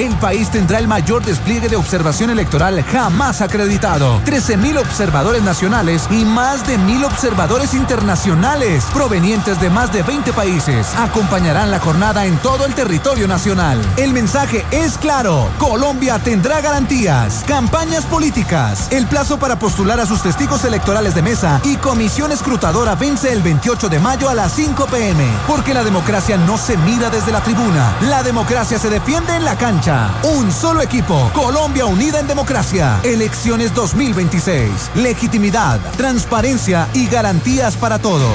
el país tendrá el mayor despliegue de observación electoral jamás acreditado. 13.000 observadores nacionales y más de 1.000 observadores internacionales provenientes de más de 20 países acompañarán la jornada en todo el territorio nacional. El mensaje es claro: Colombia tendrá garantías, campañas políticas. El plazo para postular a sus testigos electorales de mesa y comisión escrutadora vence el 28 de mayo a las 5 p.m. Porque la democracia no se mira desde la tribuna, la democracia se defiende en la cancha. Un solo equipo, Colombia unida en democracia. Elecciones 2026. Legitimidad, transparencia y garantías para todos.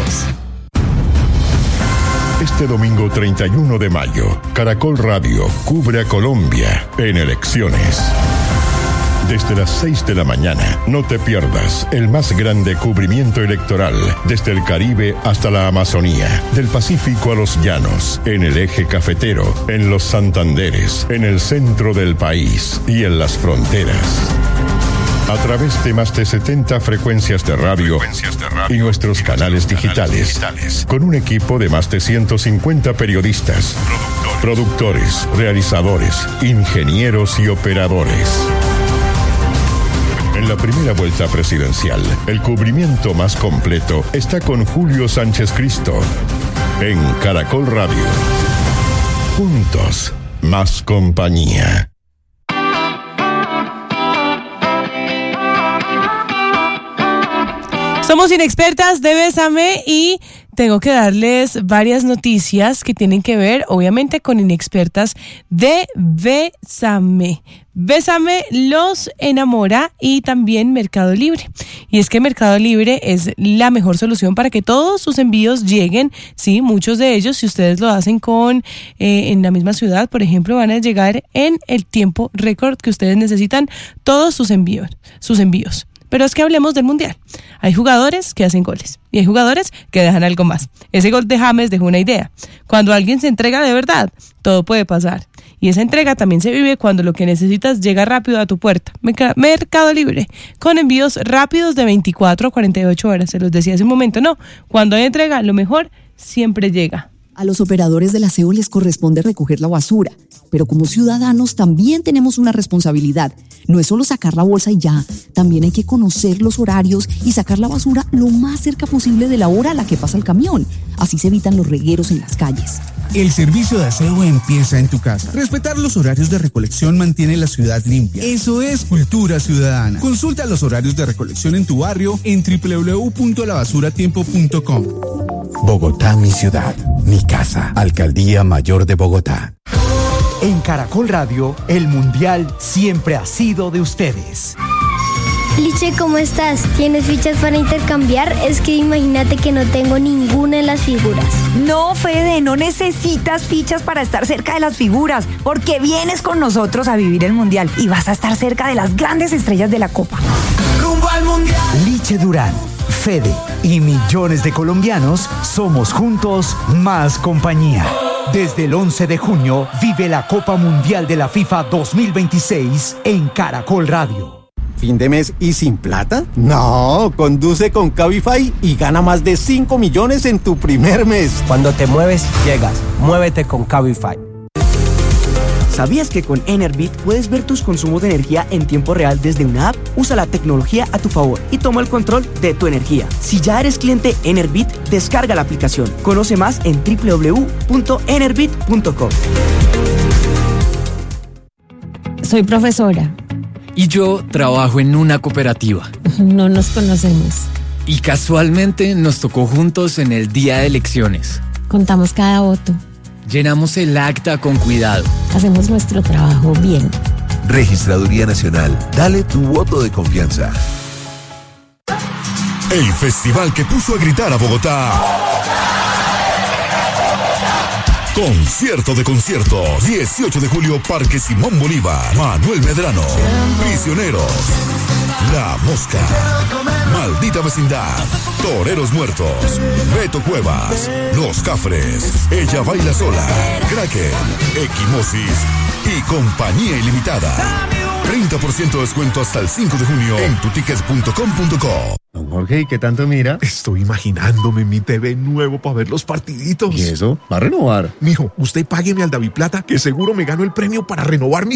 Este domingo 31 de mayo, Caracol Radio cubre a Colombia en elecciones. Desde las 6 de la mañana, no te pierdas el más grande cubrimiento electoral desde el Caribe hasta la Amazonía, del Pacífico a los llanos, en el eje cafetero, en los Santanderes, en el centro del país y en las fronteras. A través de más de 70 frecuencias de radio y nuestros canales digitales, con un equipo de más de 150 periodistas, productores, realizadores, ingenieros y operadores. En la primera vuelta presidencial, el cubrimiento más completo está con Julio Sánchez Cristo en Caracol Radio. Juntos, más compañía. Somos Inexpertas de Bésame y tengo que darles varias noticias que tienen que ver, obviamente, con Inexpertas de Bésame. Bésame los enamora y también Mercado Libre. Y es que Mercado Libre es la mejor solución para que todos sus envíos lleguen. Sí, muchos de ellos, si ustedes lo hacen en la misma ciudad, por ejemplo, van a llegar en el tiempo récord que ustedes necesitan todos sus envíos. Pero es que hablemos del Mundial. Hay jugadores que hacen goles y hay jugadores que dejan algo más. Ese gol de James dejó una idea. Cuando alguien se entrega de verdad, todo puede pasar. Y esa entrega también se vive cuando lo que necesitas llega rápido a tu puerta. Mercado Libre, con envíos rápidos de 24 a 48 horas. Se los decía hace un momento, no. Cuando hay entrega, lo mejor siempre llega. A los operadores del aseo les corresponde recoger la basura, pero como ciudadanos también tenemos una responsabilidad. No es solo sacar la bolsa y ya, también hay que conocer los horarios y sacar la basura lo más cerca posible de la hora a la que pasa el camión. Así se evitan los regueros en las calles. El servicio de aseo empieza en tu casa. Respetar los horarios de recolección mantiene la ciudad limpia. Eso es cultura ciudadana. Consulta los horarios de recolección en tu barrio en www.lavasuratiempo.com. Bogotá, mi ciudad, mi casa. Alcaldía Mayor de Bogotá. En Caracol Radio, el Mundial siempre ha sido de ustedes. Liche, ¿cómo estás? ¿Tienes fichas para intercambiar? Es que imagínate que no tengo ninguna en las figuras. No, Fede, no necesitas fichas para estar cerca de las figuras, porque vienes con nosotros a vivir el Mundial y vas a estar cerca de las grandes estrellas de la Copa. ¡Rumbo al Mundial! Liche Durán, Fede y millones de colombianos somos juntos más compañía. Desde el 11 de junio vive la Copa Mundial de la FIFA 2026 en Caracol Radio. ¿Fin de mes y sin plata? No, conduce con Cabify y gana más de 5 millones en tu primer mes. Cuando te mueves, llegas. Muévete con Cabify. ¿Sabías que con Enerbit puedes ver tus consumos de energía en tiempo real desde una app? Usa la tecnología a tu favor y toma el control de tu energía. Si ya eres cliente Enerbit, descarga la aplicación. Conoce más en www.enerbit.com. Soy profesora. Y yo trabajo en una cooperativa. No nos conocemos. Y casualmente nos tocó juntos en el día de elecciones. Contamos cada voto. Llenamos el acta con cuidado. Hacemos nuestro trabajo bien. Registraduría Nacional. Dale tu voto de confianza. El festival que puso a gritar a Bogotá. Concierto de conciertos. 18 de julio, Parque Simón Bolívar. Manuel Medrano. Prisioneros. La Mosca. Maldita Vecindad. Toreros Muertos. Beto Cuevas. Los Cafres. Ella Baila Sola. Kraken. Equimosis. Y Compañía Ilimitada. 30% de descuento hasta el 5 de junio en tutickets.com.co. Don Jorge, ¿y qué tanto mira? Estoy imaginándome mi TV nuevo para ver los partiditos. ¿Y eso? ¿Va a renovar? Mijo, usted págueme al Daviplata que seguro me gano el premio para renovar mi